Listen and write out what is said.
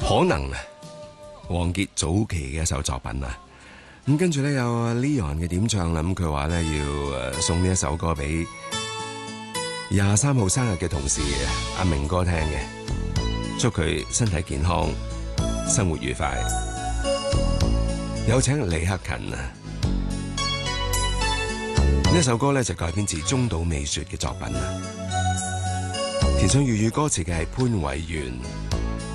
可能啊，王傑早期嘅一首作品啊。咁跟住咧有 Leon 嘅點唱啦，咁佢話咧要送呢一首歌俾23號生日嘅同事阿明哥聽嘅，祝佢身體健康，生活愉快。有請李克勤啊！呢首歌咧就改編自中島美雪嘅作品啊，填上粵語歌詞嘅係潘偉源。